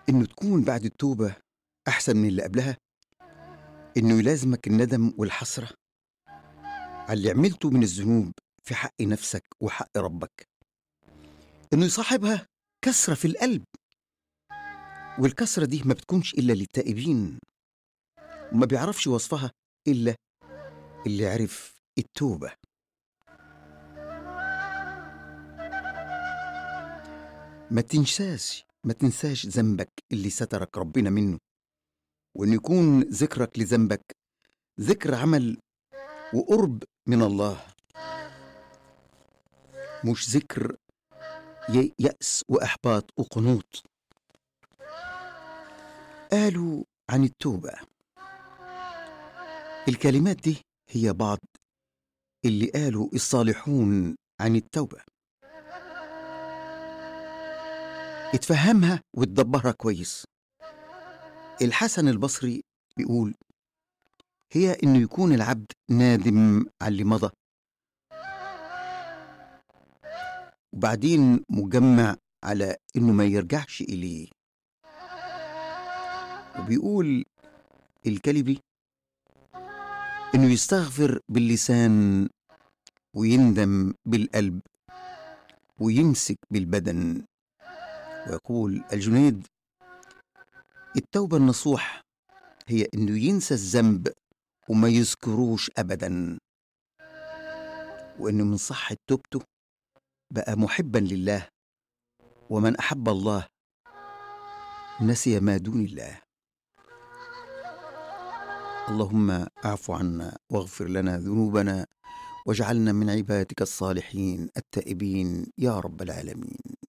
إنه تكون بعد التوبة أحسن من اللي قبلها، إنه يلازمك الندم والحسرة على اللي عملته من الذنوب في حق نفسك وحق ربك، إنه يصاحبها كسرة في القلب، والكسرة دي ما بتكونش إلا للتائبين، وما بيعرفش وصفها إلا اللي عرف التوبة. ما تنساش ذنبك اللي سترك ربنا منه، وإن يكون ذكرك لذنبك ذكر عمل وقرب من الله، مش ذكر يأس وإحباط وقنوط. قالوا عن التوبة الكلمات دي هي بعض اللي قالوا الصالحون عن التوبة. اتفهمها وتدبرها كويس. الحسن البصري بيقول هي إنه يكون العبد نادم على اللي مضى، وبعدين مجمع على إنه ما يرجعش إليه. وبيقول الكلبي إنه يستغفر باللسان ويندم بالقلب ويمسك بالبدن. ويقول الجنيد التوبة النصوح هي إنه ينسى الذنب وما يذكروش أبدا، وإنه من صحة توبته بقى محبا لله، ومن أحب الله نسي ما دون الله. اللهم اعف عنا واغفر لنا ذنوبنا واجعلنا من عبادك الصالحين التائبين يا رب العالمين.